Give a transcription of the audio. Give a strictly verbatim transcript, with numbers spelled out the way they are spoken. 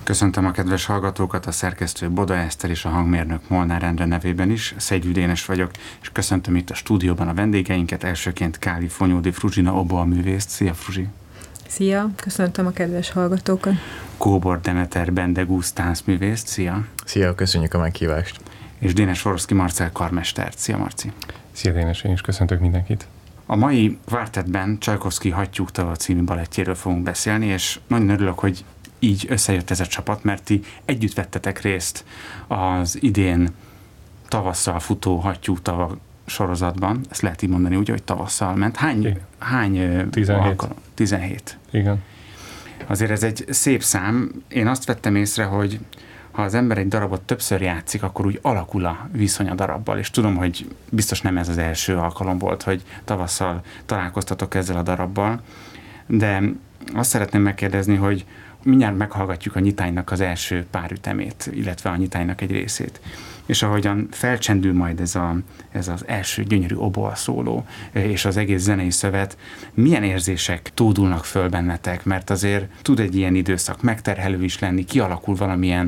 Köszöntöm a kedves hallgatókat, a szerkesztő Boda Eszter és a hangmérnök Molnár Endre nevében is. Szegő Dénes vagyok, és köszöntöm itt a stúdióban a vendégeinket, elsőként Káli Fonyódi Fruzsina oboaművészt. Szia, Fruzsi! Szia, köszöntöm a kedves hallgatókat! Kóbor Demeter Bendegúz táncművészt. Szia! Szia, köszönjük a meghívást! És Dénes Orszki Marcell karmestert. Szia, Marci! Szia, Dénes, én is köszöntök mindenkit! A mai Kvartettben Csajkovszky Hattyúktava című balettjéről fogunk beszélni, és nagyon örülök, hogy így összejött ez a csapat, mert ti együtt vettetek részt az idén tavasszal futó Hattyúktava sorozatban. Ezt lehet így mondani úgy, hogy tavasszal ment. Hány? hány tizenhét. Alkalom? tizenhét. Igen. Azért ez egy szép szám. Én azt vettem észre, hogy ha az ember egy darabot többször játszik, akkor úgy alakul a viszony a darabbal, és tudom, hogy biztos nem ez az első alkalom volt, hogy tavasszal találkoztatok ezzel a darabbal, de azt szeretném megkérdezni, hogy mindjárt meghallgatjuk a nyitánynak az első pár ütemét, illetve a nyitánynak egy részét. És ahogyan felcsendül majd ez, a, ez az első gyönyörű oboa szóló, és az egész zenei szövet, milyen érzések tódulnak föl bennetek, mert azért tud egy ilyen időszak megterhelő is lenni, kialakul valamilyen